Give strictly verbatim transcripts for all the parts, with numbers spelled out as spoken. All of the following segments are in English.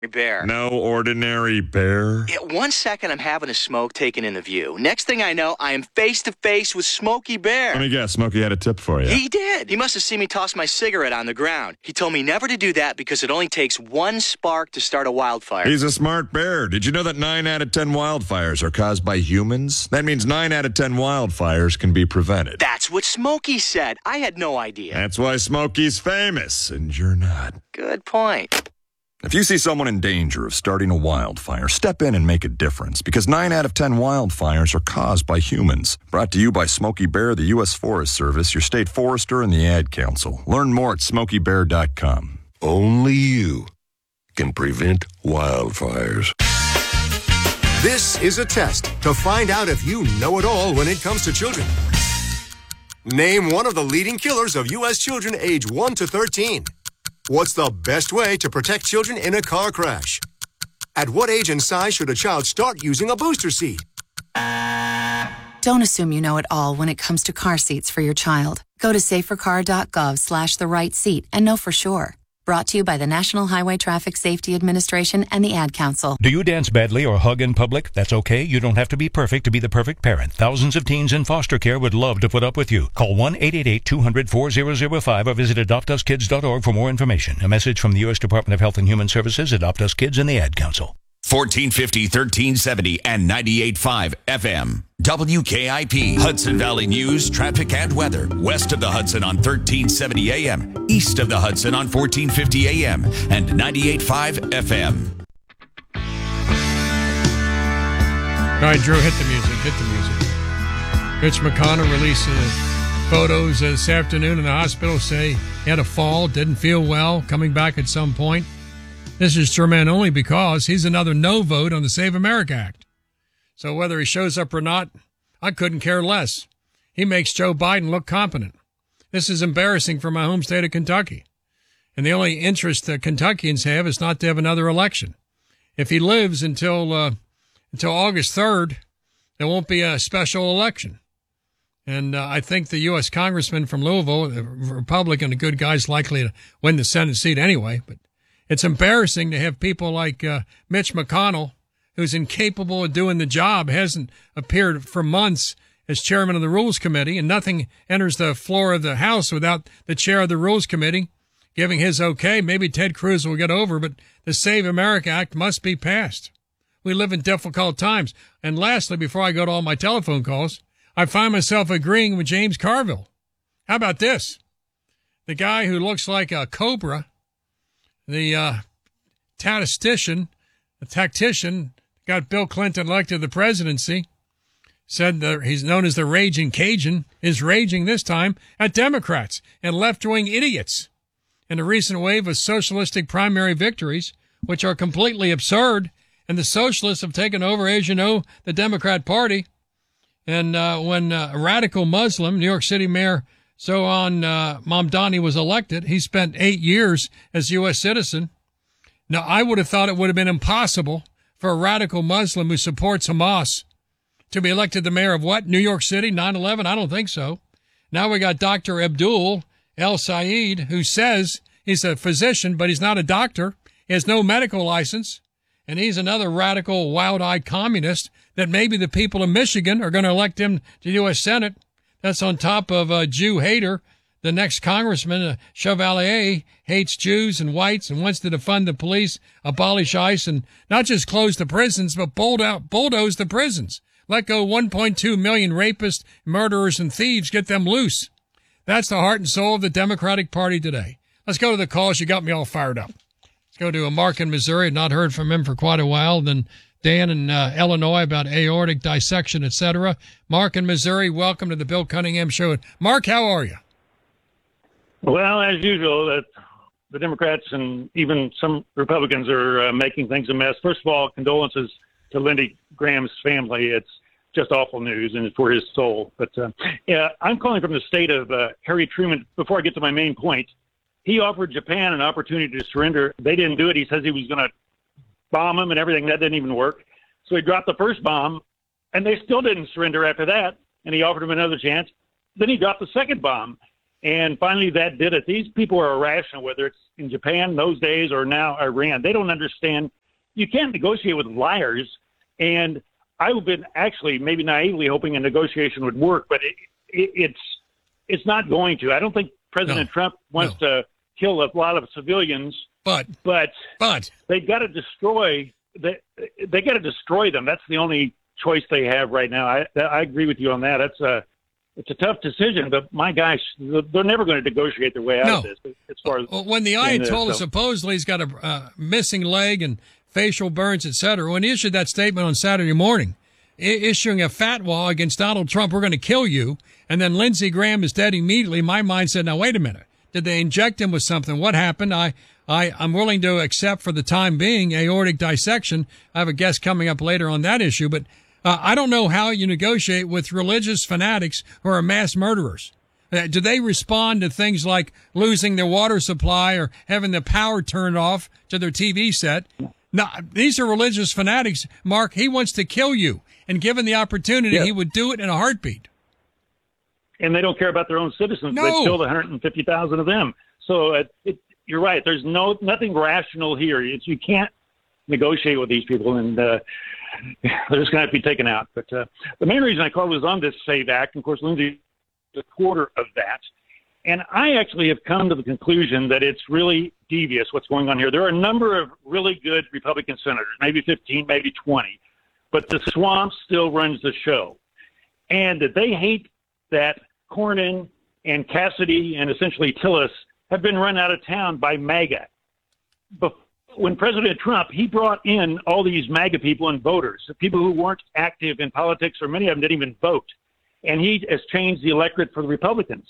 bear. No ordinary bear? Yeah, one second I'm having a smoke taken in the view. Next thing I know, I am face to face with Smokey Bear. Let me guess, Smokey had a tip for you. He did. He must have seen me toss my cigarette on the ground. He told me never to do that because it only takes one spark to start a wildfire. He's a smart bear. Did you know that nine out of ten wildfires are caused by humans? That means nine out of ten wildfires can be prevented. That's what Smokey said. I had no idea. That's why Smokey's famous, and you're not. Good point. If you see someone in danger of starting a wildfire, step in and make a difference, because nine out of ten wildfires are caused by humans. Brought to you by Smokey Bear, the U S Forest Service, your state forester, and the Ad Council. Learn more at smokey bear dot com. Only you can prevent wildfires. This is a test to find out if you know it all when it comes to children. Name one of the leading killers of U S children age one to thirteen. What's the best way to protect children in a car crash? At what age and size should a child start using a booster seat? Don't assume you know it all when it comes to car seats for your child. Go to safercar.gov slash the right seat and know for sure. Brought to you by the National Highway Traffic Safety Administration and the Ad Council. Do you dance badly or hug in public? That's okay. You don't have to be perfect to be the perfect parent. Thousands of teens in foster care would love to put up with you. Call one eight eight eight, two hundred, four thousand five or visit adopt us kids dot org for more information. A message from the U S Department of Health and Human Services, Adopt Us Kids, and the Ad Council. fourteen fifty, thirteen seventy, and ninety-eight point five F M. W K I P. Hudson Valley News, traffic, and weather. West of the Hudson on thirteen seventy A M. East of the Hudson on fourteen fifty A M. And ninety-eight point five F M. All right, Drew, hit the music. Hit the music. Mitch McConnell releases photos this afternoon in the hospital. Say he had a fall, didn't feel well, coming back at some point. This is Tremaine only because he's another no vote on the Save America Act. So whether he shows up or not, I couldn't care less. He makes Joe Biden look competent. This is embarrassing for my home state of Kentucky. And the only interest that Kentuckians have is not to have another election. If he lives until uh, until August third, there won't be a special election. And uh, I think the U S congressman from Louisville, the Republican, a good guy's likely to win the Senate seat anyway. But it's embarrassing to have people like uh, Mitch McConnell, who's incapable of doing the job, hasn't appeared for months as chairman of the Rules Committee, and nothing enters the floor of the House without the chair of the Rules Committee giving his okay. Maybe Ted Cruz will get over, but the Save America Act must be passed. We live in difficult times. And lastly, before I go to all my telephone calls, I find myself agreeing with James Carville. How about this? The guy who looks like a cobra, the uh, statistician, the tactician, got Bill Clinton elected to the presidency, said that he's known as the Raging Cajun, is raging this time at Democrats and left-wing idiots in a recent wave of socialistic primary victories, which are completely absurd. And the socialists have taken over, as you know, the Democrat Party. And uh, when uh, a radical Muslim, New York City Mayor Zohran uh, Mamdani was elected, he spent eight years as U S citizen. Now, I would have thought it would have been impossible for a radical Muslim who supports Hamas to be elected the mayor of what? New York City, nine eleven? I don't think so. Now we got Doctor Abdul El Sayed, who says he's a physician, but he's not a doctor. He has no medical license. And he's another radical, wild-eyed communist that maybe the people of Michigan are going to elect him to U S Senate. That's on top of a Jew hater. The next congressman, uh, Chevalier, hates Jews and whites and wants to defund the police, abolish ICE, and not just close the prisons, but bulldoze out, bulldoze the prisons. Let go one point two million rapists, murderers, and thieves. Get them loose. That's the heart and soul of the Democratic Party today. Let's go to the calls. You got me all fired up. Let's go to a Mark in Missouri. Not heard from him for quite a while. Then Dan in uh, Illinois about aortic dissection, et cetera. Mark in Missouri, welcome to the Bill Cunningham Show. Mark, how are you? Well, as usual, that the Democrats and even some Republicans are uh, making things a mess. First of all, condolences to Lindsey Graham's family. It's just awful news, and it's for his soul. But uh, yeah, I'm calling from the state of uh, Harry Truman. Before I get to my main point, he offered Japan an opportunity to surrender. They didn't do it. He says he was going to bomb them and everything. That didn't even work. So he dropped the first bomb, and they still didn't surrender after that, and he offered them another chance. Then he dropped the second bomb. And finally, that did it. These people are irrational, whether it's in Japan those days or now Iran. They don't understand. You can't negotiate with liars. And I've been actually maybe naively hoping a negotiation would work, but it, it, it's it's not going to. I don't think President no, Trump wants no. to kill a lot of civilians, but but but they've got to destroy they they got to destroy them. That's the only choice they have right now. I I agree with you on that. That's a it's a tough decision, but my gosh, they're never going to negotiate their way out no. of this. As far as well, when the Ayatollah this, so. supposedly has got a uh, missing leg and facial burns, et cetera, when he issued that statement on Saturday morning, I- issuing a fatwa against Donald Trump, we're going to kill you, and then Lindsey Graham is dead immediately, my mind said, now wait a minute. Did they inject him with something? What happened? I, I, I'm willing to accept for the time being aortic dissection. I have a guest coming up later on that issue, but uh, I don't know how you negotiate with religious fanatics who are mass murderers. Uh, do they respond to things like losing their water supply or having the power turned off to their T V set? No, these are religious fanatics, Mark. He wants to kill you, and given the opportunity, yeah. he would do it in a heartbeat. And they don't care about their own citizens. No. They killed one hundred fifty thousand of them. So it, it, you're right. There's no nothing rational here. It's, you can't negotiate with these people, and uh, they're just going to have to be taken out. But uh, the main reason I called was on this SAVE Act. And of course, Lindsey is a quarter of that. And I actually have come to the conclusion that it's really devious what's going on here. There are a number of really good Republican senators, maybe fifteen, maybe twenty, but the swamp still runs the show. And that they hate that Cornyn and Cassidy and essentially Tillis have been run out of town by MAGA. But when President Trump, he brought in all these MAGA people and voters, people who weren't active in politics, or many of them didn't even vote. And he has changed the electorate for the Republicans.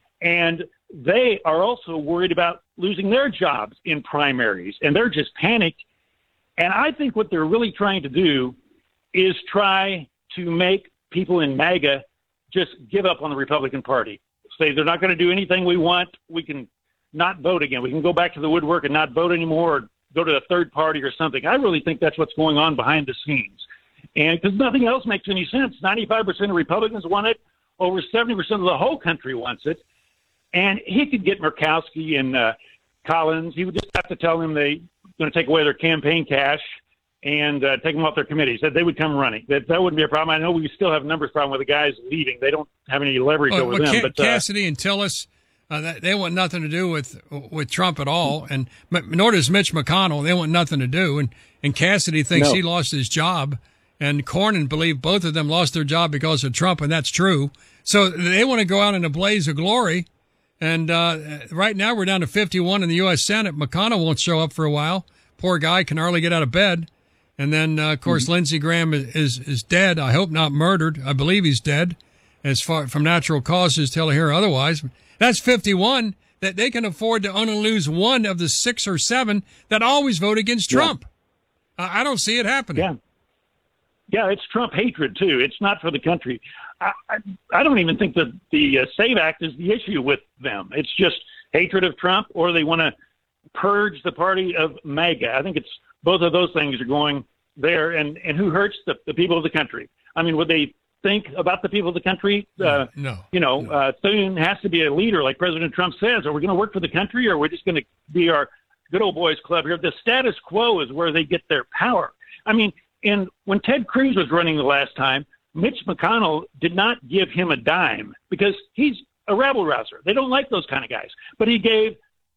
And they are also worried about losing their jobs in primaries, and they're just panicked. And I think what they're really trying to do is try to make people in MAGA just give up on the Republican Party. Say they're not going to do anything we want. We can not vote again. We can go back to the woodwork and not vote anymore, or go to a third party or something. I really think that's what's going on behind the scenes. And because nothing else makes any sense. ninety-five percent of Republicans want it. Over seventy percent of the whole country wants it. And he could get Murkowski and uh, Collins. He would just have to tell them they're going to take away their campaign cash and uh, take them off their committees. That they would come running. That that wouldn't be a problem. I know we still have a numbers problem with the guys leaving. They don't have any leverage well, over well, them. Ca- but uh, Cassidy and Tillis, uh, they want nothing to do with with Trump at all, and nor does Mitch McConnell. They want nothing to do. And and Cassidy thinks no. he lost his job, and Cornyn believe both of them lost their job because of Trump, and that's true. So they want to go out in a blaze of glory. And uh, right now we're down to fifty-one in the U S Senate. McConnell won't show up for a while. Poor guy can hardly get out of bed. And then, uh, of course, mm-hmm. Lindsey Graham is, is is dead. I hope not murdered. I believe he's dead, as far from natural causes till I hear otherwise. That's fifty-one that they can afford to only lose one of the six or seven that always vote against Trump. Yeah. Uh, I don't see it happening. Yeah, yeah, it's Trump hatred too. It's not for the country. I, I, I don't even think that the uh, SAVE Act is the issue with them. It's just hatred of Trump, or they want to purge the party of MAGA. I think it's both of those things are going there. And, and who hurts the, the people of the country? I mean, would they think about the people of the country? Uh, no. You know, no. uh, Thune has to be a leader like President Trump says. Are we going to work for the country, or are we just going to be our good old boys club here? The status quo is where they get their power. I mean, and when Ted Cruz was running the last time, Mitch McConnell did not give him a dime because he's a rabble-rouser. They don't like those kind of guys. But he gave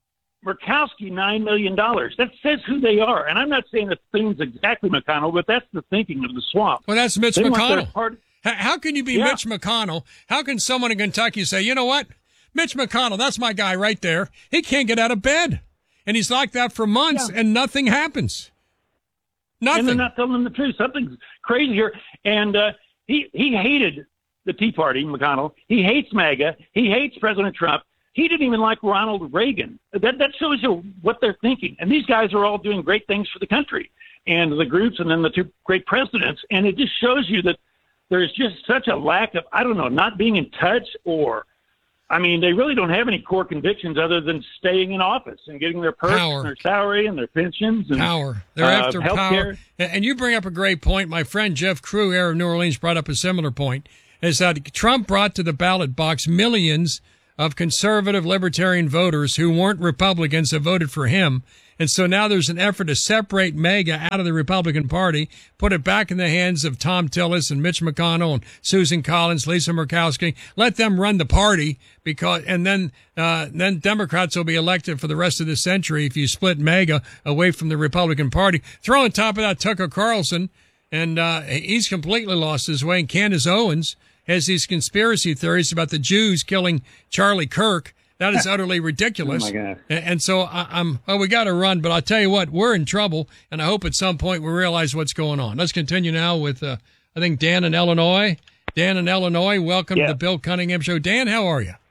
Murkowski nine million dollars. That says who they are. And I'm not saying that thing's exactly McConnell, but that's the thinking of the swamp. Well, that's Mitch they McConnell. Part- How can you be yeah. Mitch McConnell? How can someone in Kentucky say, you know what? Mitch McConnell, that's my guy right there. He can't get out of bed. And he's like that for months, yeah. and nothing happens. Nothing. And they're not telling them the truth. Something's crazy here. And uh, he, he hated the Tea Party, McConnell. He hates MAGA. He hates President Trump. He didn't even like Ronald Reagan. That that shows you what they're thinking. And these guys are all doing great things for the country and the groups and then the two great presidents. And it just shows you that there's just such a lack of, I don't know, not being in touch or, I mean, they really don't have any core convictions other than staying in office and getting their perks power. and their salary and their pensions. And, power. They're uh, after healthcare. power. And you bring up a great point. My friend Jeff Crew, Air of New Orleans, brought up a similar point, is that Trump brought to the ballot box millions of conservative libertarian voters who weren't Republicans that voted for him. And so now there's an effort to separate MAGA out of the Republican Party, put it back in the hands of Tom Tillis and Mitch McConnell and Susan Collins, Lisa Murkowski. Let them run the party, because, and then, uh, then Democrats will be elected for the rest of the century if you split MAGA away from the Republican Party. Throw on top of that Tucker Carlson, and, uh, he's completely lost his way. And Candace Owens has these conspiracy theories about the Jews killing Charlie Kirk. That is utterly ridiculous. Oh, my God. And, and so I, I'm, oh, we got to run, but I'll tell you what, we're in trouble, and I hope at some point we realize what's going on. Let's continue now with, uh, I think, Dan in Illinois. Dan in Illinois, welcome yeah. to the Bill Cunningham Show. Dan, how are you?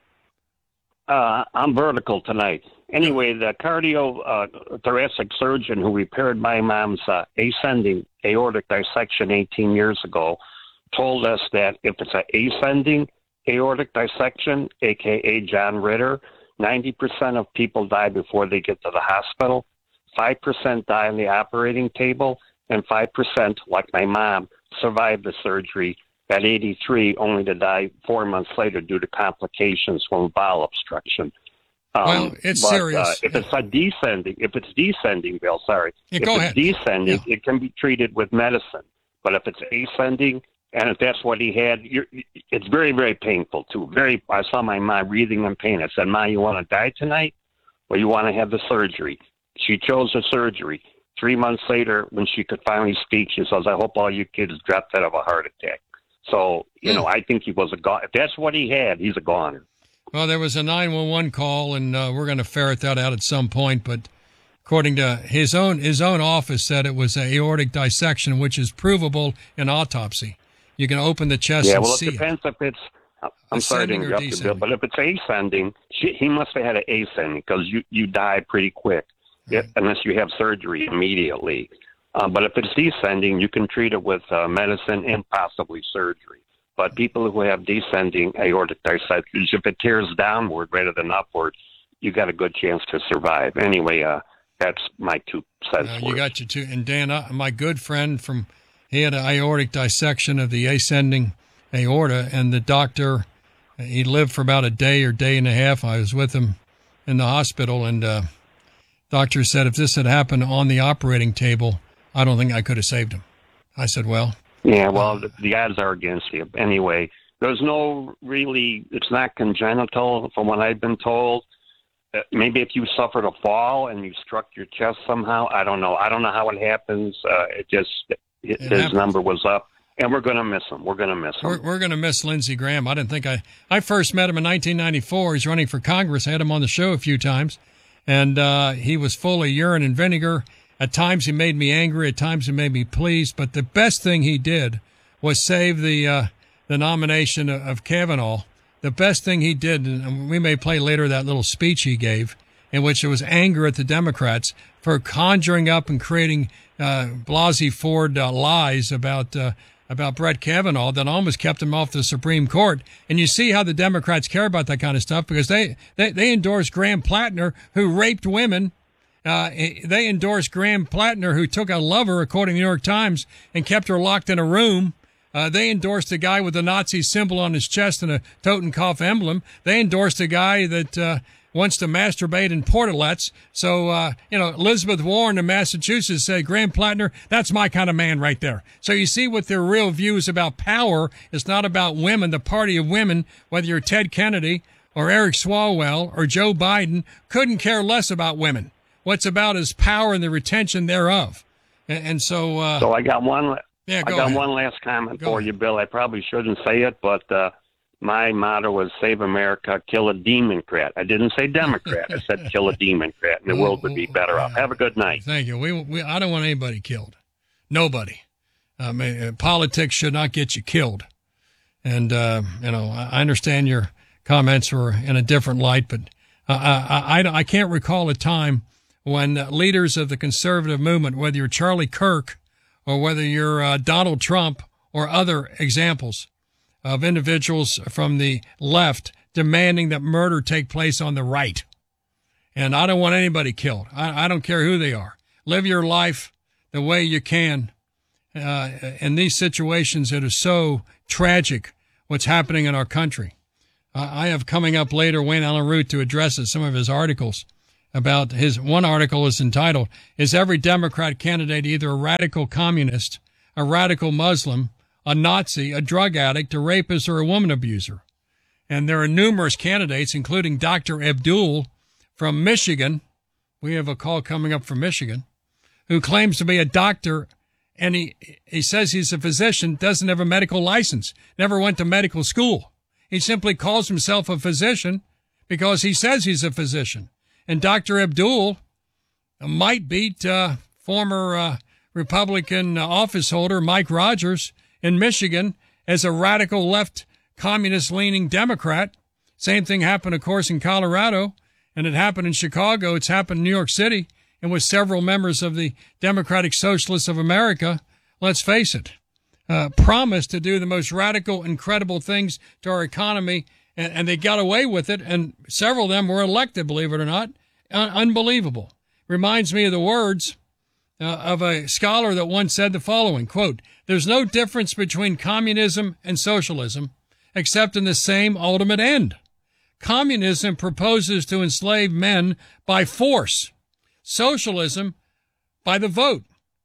Uh, I'm vertical tonight. Anyway, the cardio uh, thoracic surgeon who repaired my mom's uh, ascending aortic dissection eighteen years ago told us that if it's an ascending aortic dissection, a k a. John Ritter, ninety percent of people die before they get to the hospital, five percent die on the operating table, and five percent, like my mom, survive the surgery at eighty-three, only to die four months later due to complications from bowel obstruction. Um, well, it's but, serious. Uh, if it's a descending, if it's descending, Bill, sorry, yeah, if go it's ahead. descending, yeah. it can be treated with medicine. But if it's ascending, and if that's what he had, you're, it's very, very painful, too. Very. I saw my mom breathing in pain. I said, Ma, you want to die tonight, or you want to have the surgery? She chose the surgery. Three months later, when she could finally speak, she says, I hope all you kids drop dead of a heart attack. So, you yeah. know, I think he was a goner. If that's what he had, he's a goner. Well, there was a nine one one call, and uh, we're going to ferret that out at some point. But according to his own his own office, said it was an aortic dissection, which is provable in autopsy. You can open the chest yeah, and well, see it depends if it's. I'm sorry to Ascending or interrupt you, Bill, descending? but if it's ascending, she, he must have had an ascending because you you die pretty quick, Right. if, unless you have surgery immediately. Uh, but if it's descending, you can treat it with uh, medicine and possibly surgery. But people who have descending aortic dissections, if it tears downward rather than upward, you got a good chance to survive. Anyway, uh, that's my two cents Uh, worth. you got your two. And Dan, uh, my good friend from, he had an aortic dissection of the ascending aorta, and the doctor, he lived for about a day or day and a half. I was with him in the hospital, and uh, doctor said if this had happened on the operating table, I don't think I could have saved him. I said, well. Yeah, well, the, the odds are against you. Anyway, there's no really, it's not congenital from what I've been told. Uh, maybe if you suffered a fall and you struck your chest somehow, I don't know. I don't know how it happens. Uh, it just, it, It his happens. number was up. And we're going to miss him. We're going to miss him. We're, we're going to miss Lindsey Graham. I didn't think I, I first met him in nineteen ninety-four. He's running for Congress. I had him on the show a few times, and uh, he was full of urine and vinegar. At times he made me angry. At times he made me pleased. But the best thing he did was save the uh, the nomination of, of Kavanaugh. The best thing he did, and we may play later that little speech he gave, in which there was anger at the Democrats for conjuring up and creating uh, Blasey Ford uh, lies about uh, about Brett Kavanaugh that almost kept him off the Supreme Court. And you see how the Democrats care about that kind of stuff, because they they, they endorsed Graham Plattner, who raped women. Uh, they endorsed Graham Plattner, who took a lover, according to the New York Times, and kept her locked in a room. Uh, they endorsed a guy with a Nazi symbol on his chest and a Totenkopf emblem. They endorsed a guy that uh, wants to masturbate in portalettes. So, uh, you know, Elizabeth Warren in Massachusetts said, Graham Plattner, that's my kind of man right there. So you see what their real view is about power. It's not about women. The party of women, whether you're Ted Kennedy or Eric Swalwell or Joe Biden, couldn't care less about women. What's about is power and the retention thereof. And, and so, uh, So I got one. yeah, I go got ahead. one last comment Go for ahead. you, Bill. I probably shouldn't say it, but uh, my motto was "Save America, kill a Democrat." I didn't say Democrat. I said kill a Democrat, and the world would be better off. Have a good night. Thank you. We, we I don't want anybody killed. Nobody. I mean, uh, politics should not get you killed. And uh, you know, I I understand your comments were in a different light, but uh, I, I I can't recall a time when leaders of the conservative movement, whether you're Charlie Kirk or whether you're uh, Donald Trump or other examples of individuals from the left demanding that murder take place on the right. And I don't want anybody killed. I, I don't care who they are. Live your life the way you can. Uh, in these situations, it is so tragic what's happening in our country. Uh, I have coming up later Wayne Allen Root to address some of his articles about his. One article is entitled, "Is every Democrat candidate either a radical communist, a radical Muslim, a Nazi, a drug addict, a rapist, or a woman abuser?" And there are numerous candidates, including Doctor Abdul from Michigan. We have a call coming up from Michigan, who claims to be a doctor, and he, he says he's a physician, doesn't have a medical license, never went to medical school. He simply calls himself a physician because he says he's a physician. And Doctor Abdul might beat uh, former uh, Republican office holder Mike Rogers in Michigan as a radical left communist-leaning Democrat. Same thing happened, of course, in Colorado, and it happened in Chicago. It's happened in New York City, and with several members of the Democratic Socialists of America, let's face it, uh, promised to do the most radical, incredible things to our economy, and, and they got away with it, and several of them were elected, believe it or not. Un- unbelievable. Reminds me of the words uh, of a scholar that once said the following, quote, "There's no difference between communism and socialism, except in the same ultimate end. Communism proposes to enslave men by force. Socialism, by the vote,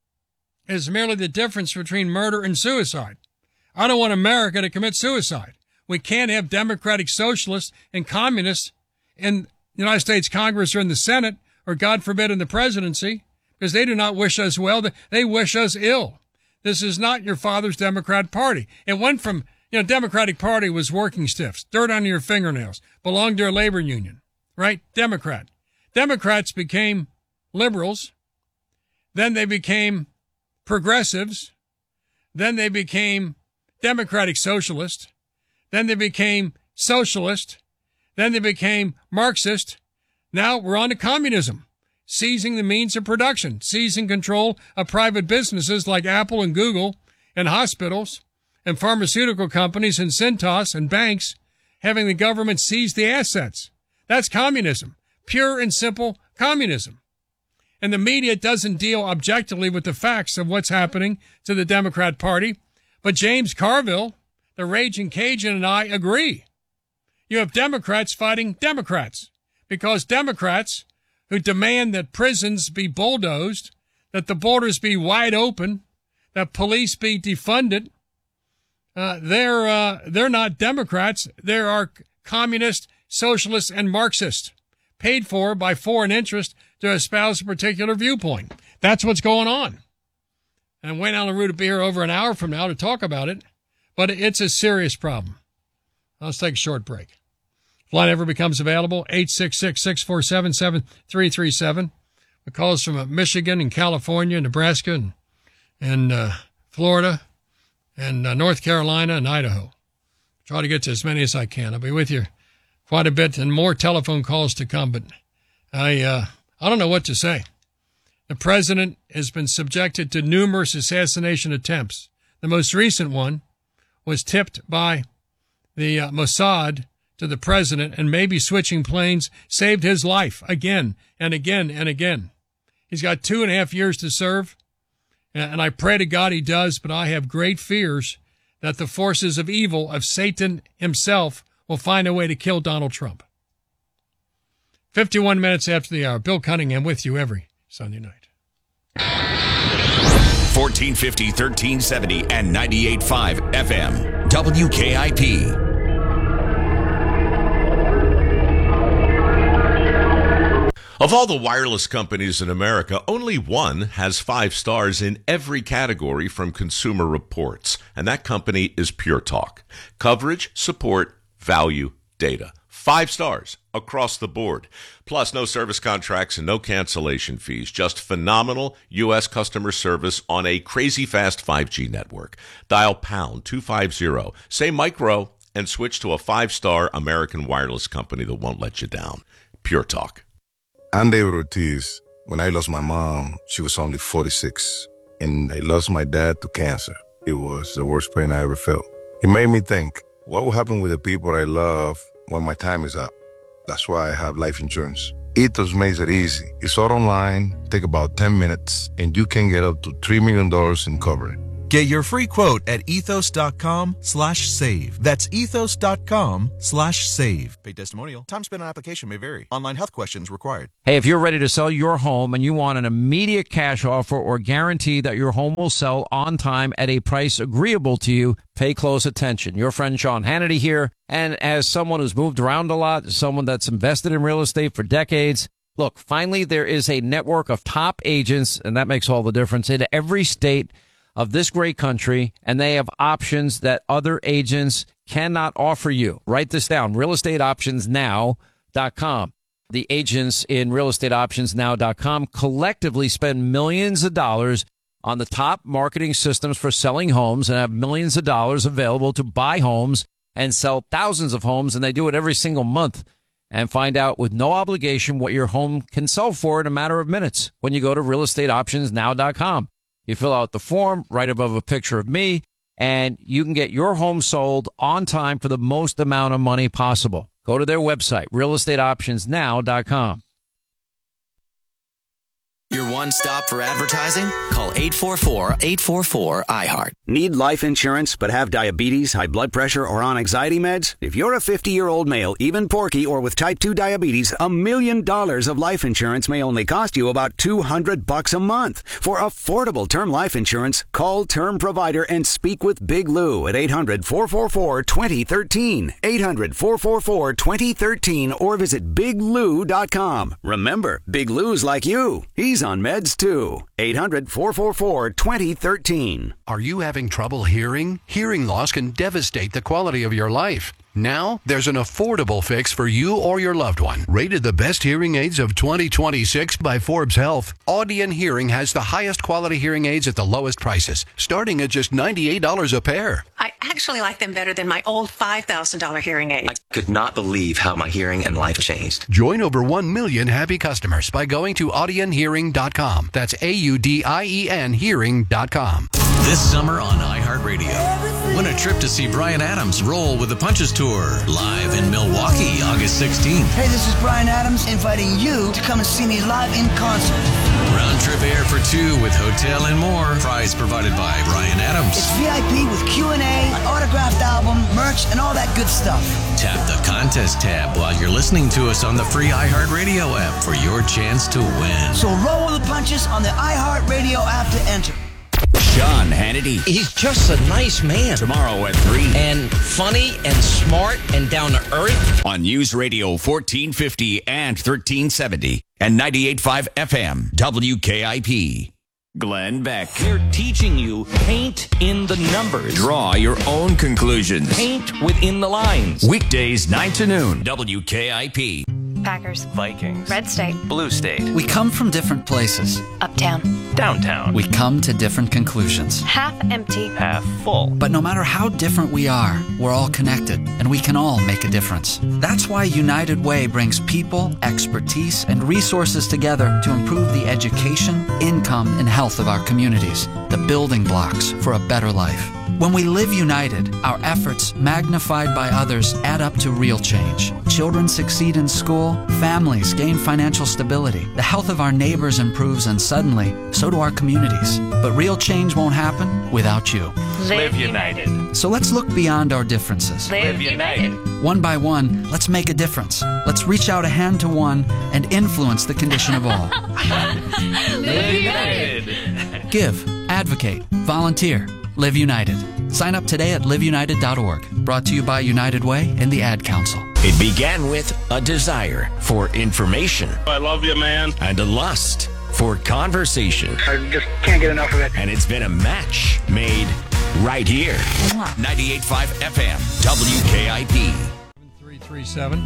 is merely the difference between murder and suicide. I don't want America to commit suicide. We can't have democratic socialists and communists in the United States Congress or in the Senate, or God forbid in the presidency, because they do not wish us well. They wish us ill. This is not your father's Democrat Party." It went from, you know, Democratic Party was working stiffs, dirt under your fingernails, belonged to a labor union, right? Democrat. Democrats became liberals. Then they became progressives. Then they became Democratic Socialist. Then they became socialist. Then they became Marxist. Now we're on to communism, seizing the means of production, seizing control of private businesses like Apple and Google and hospitals and pharmaceutical companies and Cintas and banks, having the government seize the assets. That's communism, pure and simple communism. And the media doesn't deal objectively with the facts of what's happening to the Democrat Party. But James Carville, the Raging Cajun, and I agree. You have Democrats fighting Democrats, because Democrats who demand that prisons be bulldozed, that the borders be wide open, that police be defunded, uh, they're uh, they're not Democrats. They are communist, socialist, and Marxist, paid for by foreign interest to espouse a particular viewpoint. That's what's going on. And Wayne Allen Root will be here over an hour from now to talk about it, but it's a serious problem. Let's take a short break. If line ever becomes available, eight six six, six four seven, seven three three seven. The calls from Michigan and California, Nebraska, and, and uh, Florida, and uh, North Carolina, and Idaho. Try to get to as many as I can. I'll be with you quite a bit, and more telephone calls to come, but I, uh, I don't know what to say. The president has been subjected to numerous assassination attempts. The most recent one was tipped by the uh, Mossad to the president, and maybe switching planes saved his life again and again and again. He's got two and a half years to serve, and I pray to God he does, but I have great fears that the forces of evil, of Satan himself, will find a way to kill Donald Trump. fifty-one minutes after the hour. Bill Cunningham with you every Sunday night. fourteen fifty, thirteen seventy, and ninety-eight point five F M. W K I P. Of all the wireless companies in America, only one has five stars in every category from Consumer Reports, and that company is Pure Talk. Coverage, support, value, data. Five stars across the board. Plus, no service contracts and no cancellation fees. Just phenomenal U S customer service on a crazy fast five G network. Dial pound two fifty, say micro, and switch to a five-star American wireless company that won't let you down. Pure Talk. I'm David Ortiz. When I lost my mom, she was only forty-six, and I lost my dad to cancer. It was the worst pain I ever felt. It made me think, what will happen with the people I love when my time is up? That's why I have life insurance. Ethos makes it easy. It's all online, take about ten minutes, and you can get up to three million dollars in coverage. Get your free quote at ethos.com slash save. That's ethos.com slash save. Paid testimonial. Time spent on application may vary. Online health questions required. Hey, if you're ready to sell your home and you want an immediate cash offer or guarantee that your home will sell on time at a price agreeable to you, pay close attention. Your friend Sean Hannity here. And as someone who's moved around a lot, someone that's invested in real estate for decades, look, finally there is a network of top agents, and that makes all the difference, in every state of this great country, and they have options that other agents cannot offer you. Write this down, real estate options now dot com. The agents in real estate options now dot com collectively spend millions of dollars on the top marketing systems for selling homes and have millions of dollars available to buy homes and sell thousands of homes, and they do it every single month. And find out with no obligation what your home can sell for in a matter of minutes when you go to real estate options now dot com. You fill out the form right above a picture of me, and you can get your home sold on time for the most amount of money possible. Go to their website, real estate options now dot com. Your one stop for advertising? Call eight four four, eight four four, I heart. Need life insurance but have diabetes, high blood pressure, or on anxiety meds? If you're a fifty-year-old male, even porky, or with type two diabetes, a million dollars of life insurance may only cost you about two hundred bucks a month. For affordable term life insurance, call Term Provider and speak with Big Lou at eight hundred, four four four, two zero one three, eight hundred, four four four, two zero one three, or visit big lou dot com. Remember, Big Lou's like you. He's on meds too. eight hundred, four four four, two zero one three. Are you having trouble hearing? Hearing loss can devastate the quality of your life. Now, there's an affordable fix for you or your loved one. Rated the best hearing aids of twenty twenty-six by Forbes Health, Audion Hearing has the highest quality hearing aids at the lowest prices, starting at just ninety-eight dollars a pair. I actually like them better than my old five thousand dollars hearing aid. I could not believe how my hearing and life changed. Join over one million happy customers by going to audion hearing dot com. That's A U D I E N hearing dot com. This summer on iHeartRadio, win a trip to see Bryan Adams roll with the Punches Tour, live in Milwaukee, August sixteenth. Hey, this is Bryan Adams inviting you to come and see me live in concert. Round trip air for two with hotel and more. Prize provided by Bryan Adams. It's V I P with Q and A, an autographed album, merch, and all that good stuff. Tap the contest tab while you're listening to us on the free iHeartRadio app for your chance to win. So roll with the punches on the iHeartRadio app to enter. Sean Hannity. He's just a nice man. Tomorrow at three. And funny and smart and down to earth. On News Radio fourteen fifty and thirteen seventy and ninety-eight point five F M W K I P. Glenn Beck. We're teaching you paint in the numbers. Draw your own conclusions. Paint within the lines. Weekdays nine to noon. W K I P. Packers, Vikings, Red State, Blue State. We come from different places. Uptown, downtown. We come to different conclusions. Half empty, half full. But no matter how different we are, we're all connected, and we can all make a difference. That's why United Way brings people, expertise, and resources together to improve the education, income, and health of our communities, the building blocks for a better life. When we live united, our efforts, magnified by others, add up to real change. Children succeed in school, families gain financial stability, the health of our neighbors improves, and suddenly, so do our communities. But real change won't happen without you. Live united. So let's look beyond our differences. Live united. One by one, let's make a difference. Let's reach out a hand to one and influence the condition of all. Live united. Give, advocate, volunteer. Live United. Sign up today at live united dot org. Brought to you by United Way and the Ad Council. It began with a desire for information. I love you, man. And a lust for conversation. I just can't get enough of it. And it's been a match made right here. ninety-eight point five F M, W K I P. three three seven.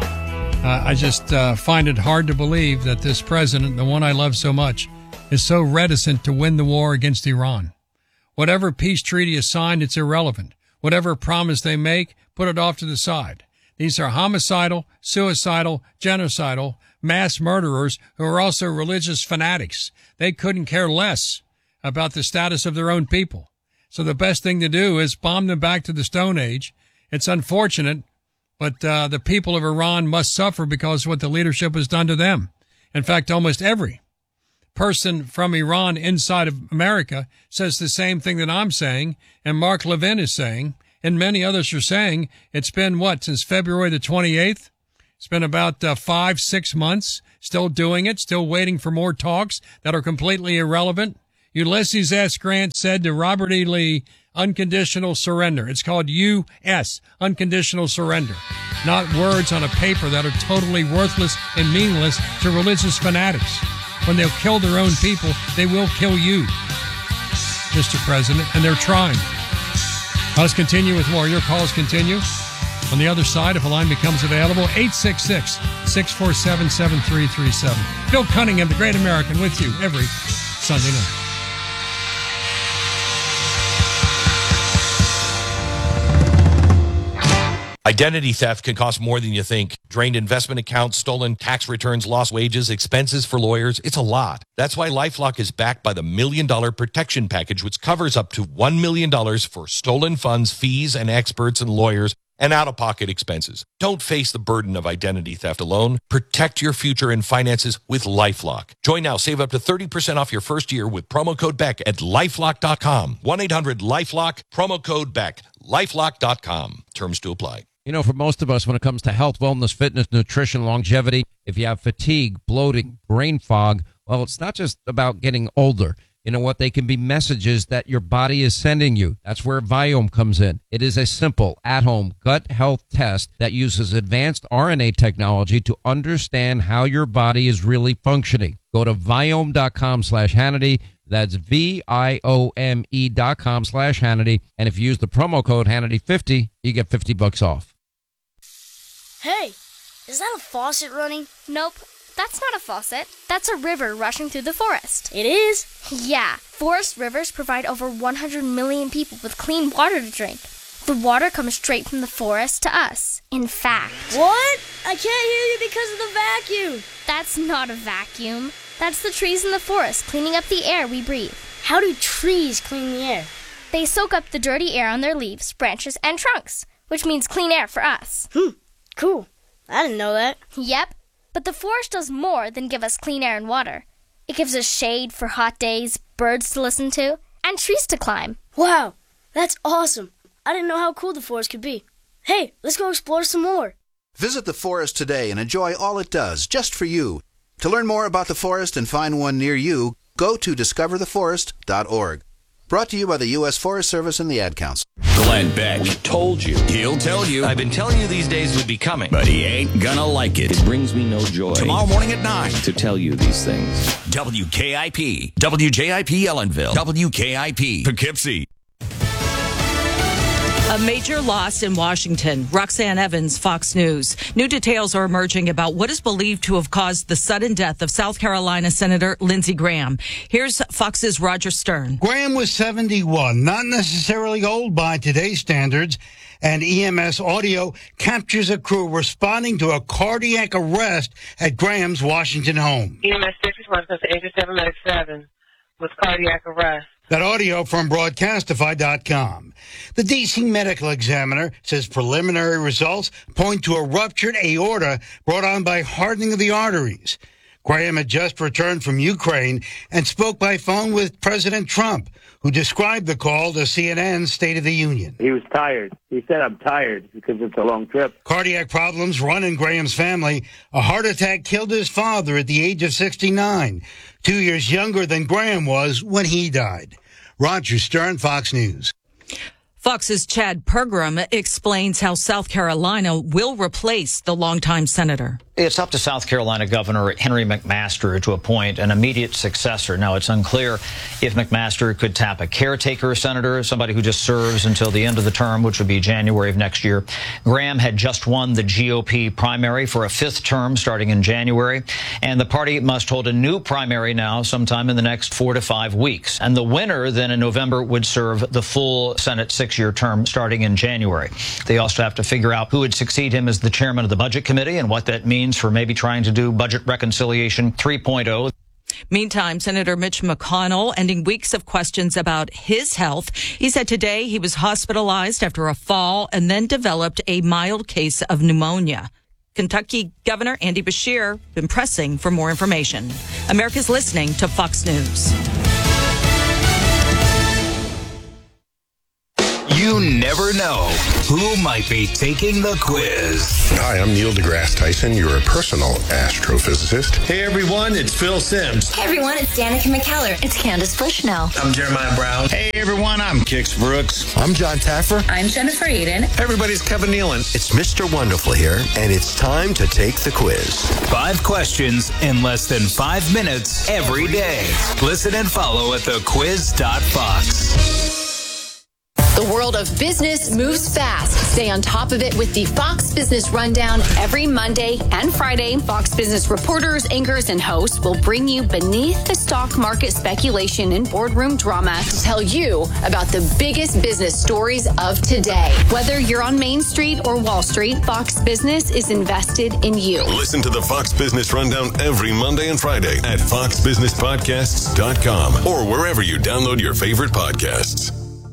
Uh, I just uh, find it hard to believe that this president, the one I love so much, is so reticent to win the war against Iran. Whatever peace treaty is signed, it's irrelevant. Whatever promise they make, put it off to the side. These are homicidal, suicidal, genocidal, mass murderers who are also religious fanatics. They couldn't care less about the status of their own people. So the best thing to do is bomb them back to the Stone Age. It's unfortunate, but uh, the people of Iran must suffer because of what the leadership has done to them. In fact, almost every person from Iran inside of America says the same thing that I'm saying, and Mark Levin is saying, and many others are saying. It's been, what, since February the twenty-eighth? It's been about uh, five, six months, still doing it, still waiting for more talks that are completely irrelevant. Ulysses S. Grant said to Robert E. Lee, unconditional surrender. It's called U S, unconditional surrender, not words on a paper that are totally worthless and meaningless to religious fanatics. When they'll kill their own people, they will kill you, Mister President, and they're trying. Let's continue with more. Your calls continue. On the other side, if a line becomes available, eight six six, six four seven, seven three three seven. Bill Cunningham, the Great American, with you every Sunday night. Identity theft can cost more than you think. Drained investment accounts, stolen tax returns, lost wages, expenses for lawyers. It's a lot. That's why LifeLock is backed by the Million Dollar Protection Package, which covers up to one million dollars for stolen funds, fees, and experts and lawyers, and out-of-pocket expenses. Don't face the burden of identity theft alone. Protect your future and finances with LifeLock. Join now. Save up to thirty percent off your first year with promo code Beck at lifelock dot com. one eight hundred LifeLock, promo code Beck, lifelock dot com. Terms to apply. You know, for most of us, when it comes to health, wellness, fitness, nutrition, longevity, if you have fatigue, bloating, brain fog, well, it's not just about getting older. You know what? They can be messages that your body is sending you. That's where Viome comes in. It is a simple, at-home gut health test that uses advanced R N A technology to understand how your body is really functioning. Go to Viome.com slash Hannity. That's V I O M E dot com slash Hannity. And if you use the promo code Hannity fifty, you get fifty bucks off. Hey, is that a faucet running? Nope, that's not a faucet. That's a river rushing through the forest. It is? Yeah, forest rivers provide over one hundred million people with clean water to drink. The water comes straight from the forest to us. In fact... What? I can't hear you because of the vacuum. That's not a vacuum. That's the trees in the forest cleaning up the air we breathe. How do trees clean the air? They soak up the dirty air on their leaves, branches, and trunks, which means clean air for us. Hmm. Cool. I didn't know that. Yep. But the forest does more than give us clean air and water. It gives us shade for hot days, birds to listen to, and trees to climb. Wow. That's awesome. I didn't know how cool the forest could be. Hey, let's go explore some more. Visit the forest today and enjoy all it does, just for you. To learn more about the forest and find one near you, go to discover the forest dot org. Brought to you by the U S Forest Service and the Ad Council. Glenn Beck. We told you. He'll tell you. I've been telling you these days would be coming. But he ain't gonna like it. It brings me no joy. Tomorrow morning at nine. To tell you these things. W K I P. W J I P Ellenville. W K I P Poughkeepsie. A major loss in Washington. Roxanne Evans, Fox News. New details are emerging about what is believed to have caused the sudden death of South Carolina Senator Lindsey Graham. Here's Fox's Roger Stern. Graham was seventy-one, not necessarily old by today's standards, and E M S audio captures a crew responding to a cardiac arrest at Graham's Washington home. E M S six one plus eighty-seven ninety-seven with cardiac arrest. That audio from broadcastify dot com. The D C medical examiner says preliminary results point to a ruptured aorta brought on by hardening of the arteries. Graham had just returned from Ukraine and spoke by phone with President Trump, who described the call to C N N's State of the Union. He was tired. He said, I'm tired because it's a long trip. Cardiac problems run in Graham's family. A heart attack killed his father at the age of sixty-nine, two years younger than Graham was when he died. Roger Stern, Fox News. Fox's Chad Pergram explains how South Carolina will replace the longtime senator. It's up to South Carolina Governor Henry McMaster to appoint an immediate successor. Now, it's unclear if McMaster could tap a caretaker senator, somebody who just serves until the end of the term, which would be January of next year. Graham had just won the G O P primary for a fifth term starting in January, and the party must hold a new primary now sometime in the next four to five weeks. And the winner then in November would serve the full Senate six-year term starting in January. They also have to figure out who would succeed him as the chairman of the Budget Committee and what that means for maybe trying to do budget reconciliation three point oh. Meantime, Senator Mitch McConnell ending weeks of questions about his health. He said today he was hospitalized after a fall and then developed a mild case of pneumonia. Kentucky Governor Andy Beshear been pressing for more information. America's listening to Fox News. You never know who might be taking the quiz. Hi, I'm Neil deGrasse Tyson, your personal astrophysicist. Hey everyone, it's Phil Sims. Hey everyone, it's Danica McKellar. It's Candace Bushnell. I'm Jeremiah Brown. Hey everyone, I'm Kix Brooks. I'm John Taffer. I'm Jennifer Aiden. Everybody's Kevin Nealon. It's Mister Wonderful here, and it's time to take the quiz. Five questions in less than five minutes every day. Listen and follow at the quiz dot fox. The world of business moves fast. Stay on top of it with the Fox Business Rundown every Monday and Friday. Fox Business reporters, anchors, and hosts will bring you beneath the stock market speculation and boardroom drama to tell you about the biggest business stories of today. Whether you're on Main Street or Wall Street, Fox Business is invested in you. Listen to the Fox Business Rundown every Monday and Friday at fox business podcasts dot com or wherever you download your favorite podcasts.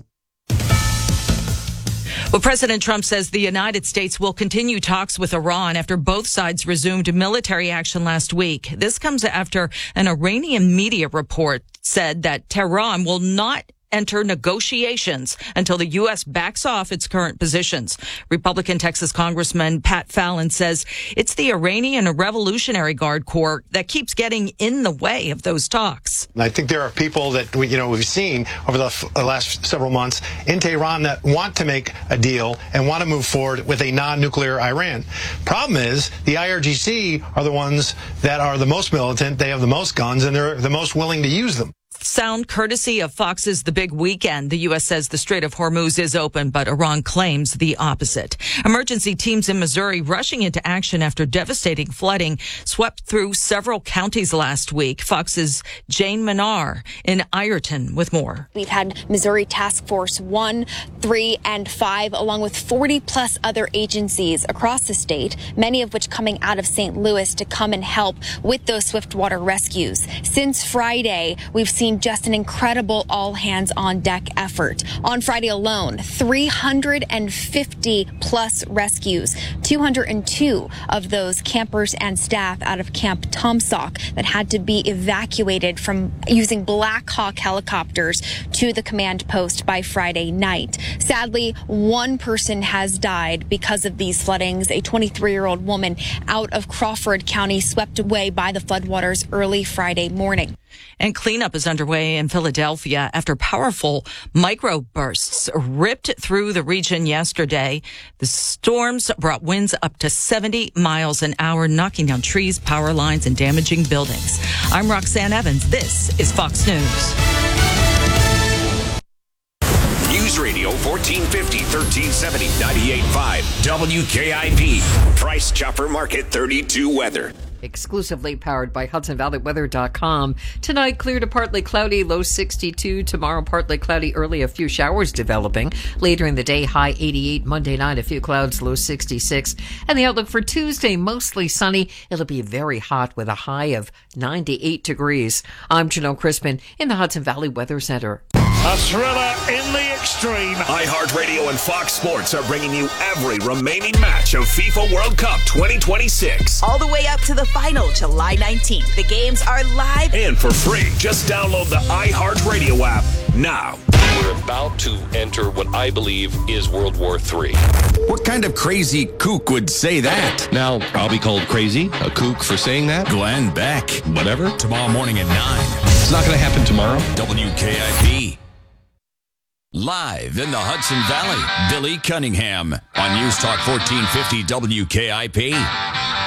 Well, President Trump says the United States will continue talks with Iran after both sides resumed military action last week. This comes after an Iranian media report said that Tehran will not enter negotiations until the U S backs off its current positions. Republican Texas Congressman Pat Fallon says it's the Iranian Revolutionary Guard Corps that keeps getting in the way of those talks. I think there are people that we, you know, we've seen over the f- last several months in Tehran that want to make a deal and want to move forward with a non-nuclear Iran. Problem is, the I R G C are the ones that are the most militant, they have the most guns, and they're the most willing to use them. Sound courtesy of Fox's The Big Weekend. The U S says the Strait of Hormuz is open, but Iran claims the opposite. Emergency teams in Missouri rushing into action after devastating flooding swept through several counties last week. Fox's Jane Manar in Ireton with more. We've had Missouri Task Force one, three, and five, along with forty plus other agencies across the state, many of which coming out of Saint Louis to come and help with those swiftwater rescues. Since Friday, we've seen just an incredible all-hands-on-deck effort. On Friday alone, three hundred fifty plus rescues, two hundred two of those campers and staff out of Camp Tomsock that had to be evacuated from using Black Hawk helicopters to the command post by Friday night. Sadly, one person has died because of these floodings, a twenty-three-year-old woman out of Crawford County swept away by the floodwaters early Friday morning. And cleanup is underway in Philadelphia after powerful microbursts ripped through the region yesterday. The storms brought winds up to seventy miles an hour, knocking down trees, power lines, and damaging buildings. I'm Roxanne Evans. This is Fox News. News Radio fourteen fifty, thirteen seventy, ninety-eight point five W K I P. Price Chopper Market thirty-two weather. Exclusively powered by Hudson Valley Weather dot com. Tonight, clear to partly cloudy, low sixty-two. Tomorrow, partly cloudy, early, a few showers developing. Later in the day, high eighty-eight. Monday night, a few clouds, low sixty-six. And the outlook for Tuesday, mostly sunny. It'll be very hot with a high of ninety-eight degrees. I'm Janelle Crispin in the Hudson Valley Weather Center. A thriller in the extreme. iHeartRadio and Fox Sports are bringing you every remaining match of FIFA World Cup twenty twenty-six. All the way up to the final, July nineteenth. The games are live and for free. Just download the iHeartRadio app now. We're about to enter what I believe is World War Three. What kind of crazy kook would say that? Now, I'll be called crazy, a kook for saying that. Glenn Beck. Whatever. Tomorrow morning at nine. It's not going to happen tomorrow. W K I P. Live in the Hudson Valley, Billy Cunningham on News Talk fourteen fifty W K I P.